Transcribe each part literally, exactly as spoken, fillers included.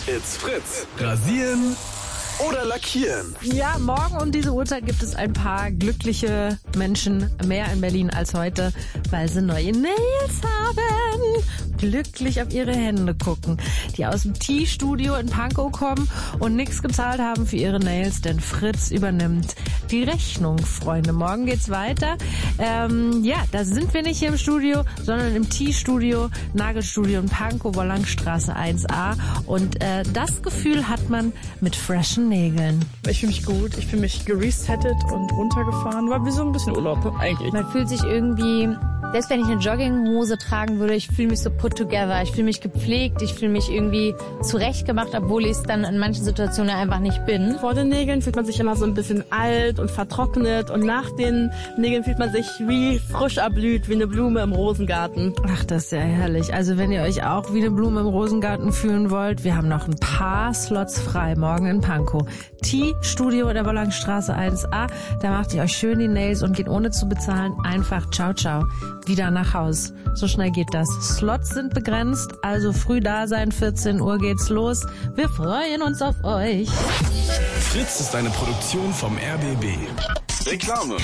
It's Fritz. Rasieren oder lackieren? Ja, morgen um diese Uhrzeit gibt es ein paar glückliche Menschen mehr in Berlin als heute, weil sie neue Nails haben. Glücklich auf ihre Hände gucken, die aus dem T-Studio in Pankow kommen und nichts gezahlt haben für ihre Nails, denn Fritz übernimmt die Rechnung, Freunde. Morgen geht's weiter. Ähm, ja, da sind wir nicht hier im Studio, sondern im T-Studio, Nagelstudio in Pankow, Wollangstraße eins a. Und äh, das Gefühl hat man mit freshen Nägeln. Ich fühle mich gut, ich fühle mich geresettet und runtergefahren. War wie so ein bisschen Urlaub eigentlich. Man fühlt sich irgendwie, selbst wenn ich eine Jogginghose tragen würde, ich fühle mich so put together. Ich fühle mich gepflegt, ich fühle mich irgendwie zurechtgemacht, obwohl ich es dann in manchen Situationen einfach nicht bin. Vor den Nägeln fühlt man sich immer so ein bisschen alt und vertrocknet und nach den Nägeln fühlt man sich wie frisch erblüht, wie eine Blume im Rosengarten. Ach, das ist ja herrlich. Also wenn ihr euch auch wie eine Blume im Rosengarten fühlen wollt, wir haben noch ein paar Slots frei morgen in Pankow. T-Studio in der Wollangstraße eins a. Da macht ihr euch schön die Nails und geht ohne zu bezahlen einfach ciao ciao wieder nach Haus. So schnell geht das. Slots sind begrenzt, also früh da sein, vierzehn Uhr geht's los. Wir freuen uns auf euch. Fritz ist eine Produktion vom R B B. Reklame.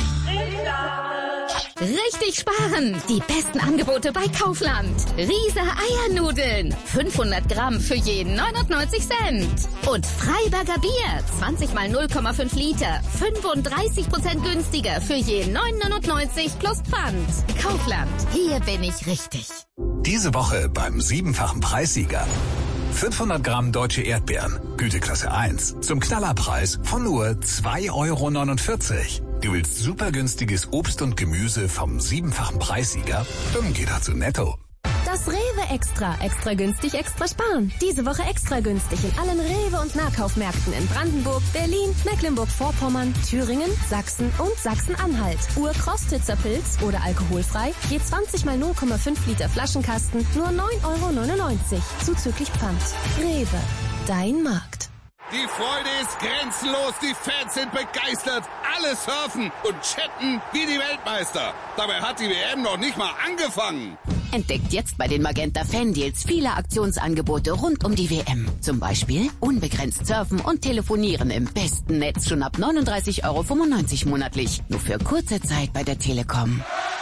Richtig sparen! Die besten Angebote bei Kaufland. Riese Eiernudeln. fünfhundert Gramm für jeden neunundneunzig Cent. Und Freiberger Bier. zwanzig mal null Komma fünf Liter. fünfunddreißig Prozent günstiger für jeden neun neunundneunzig plus Pfand. Kaufland. Hier bin ich richtig. Diese Woche beim siebenfachen Preissieger. fünfhundert Gramm deutsche Erdbeeren, Güteklasse eins, zum Knallerpreis von nur zwei Euro neunundvierzig. Du willst super günstiges Obst und Gemüse vom siebenfachen Preissieger? Dann geh doch zu Netto. Das Rewe Extra. Extra günstig, extra sparen. Diese Woche extra günstig in allen Rewe- und Nahkaufmärkten in Brandenburg, Berlin, Mecklenburg-Vorpommern, Thüringen, Sachsen und Sachsen-Anhalt. Ur-Krostitzer Pilz oder alkoholfrei, je zwanzig mal null Komma fünf Liter Flaschenkasten, nur neun Euro neunundneunzig. Zuzüglich Pfand. Rewe. Dein Markt. Die Freude ist grenzenlos, die Fans sind begeistert, alle surfen und chatten wie die Weltmeister. Dabei hat die W M noch nicht mal angefangen. Entdeckt jetzt bei den Magenta Fan Deals viele Aktionsangebote rund um die W M. Zum Beispiel unbegrenzt surfen und telefonieren im besten Netz schon ab neununddreißig Euro fünfundneunzig monatlich. Nur für kurze Zeit bei der Telekom.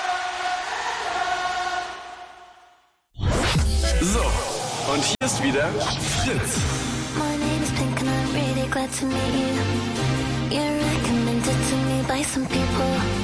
So, und hier ist wieder Fritz. My name is Pink and I'm really glad to meet you. You're recommended to me by some people.